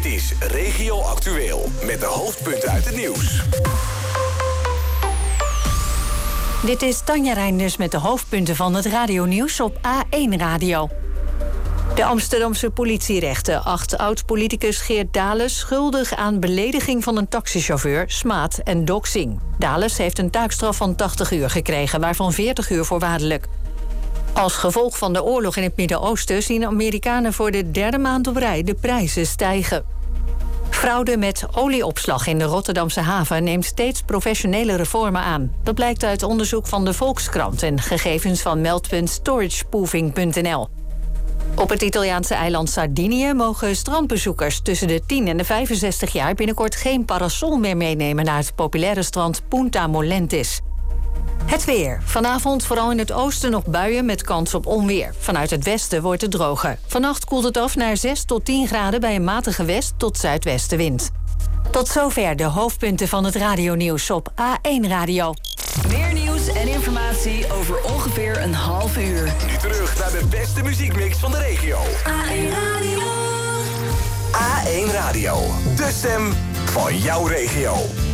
is Regio Actueel met de hoofdpunten uit het nieuws. Dit is Tanja Reinders met de hoofdpunten van het radionieuws op A1 Radio. De Amsterdamse politierechter acht oud-politicus Geert Dales schuldig aan belediging van een taxichauffeur, smaad en doxing. Dales heeft een taakstraf van 80 uur gekregen, waarvan 40 uur voorwaardelijk. Als gevolg van de oorlog in het Midden-Oosten zien Amerikanen voor de derde maand op rij de prijzen stijgen. Fraude met olieopslag in de Rotterdamse haven neemt steeds professionelere vormen aan. Dat blijkt uit onderzoek van de Volkskrant en gegevens van meldpunt storageproofing.nl. Op het Italiaanse eiland Sardinië mogen strandbezoekers tussen de 10 en de 65 jaar binnenkort geen parasol meer meenemen naar het populaire strand Punta Molentis. Het weer. Vanavond vooral in het oosten nog buien met kans op onweer. Vanuit het westen wordt het droger. Vannacht koelt het af naar 6 tot 10 graden bij een matige west- tot zuidwestenwind. Tot zover de hoofdpunten van het radionieuws op A1 Radio. Meer nieuws en informatie over ongeveer een half uur. Nu terug naar de beste muziekmix van de regio. A1 Radio. A1 Radio, de stem van jouw regio.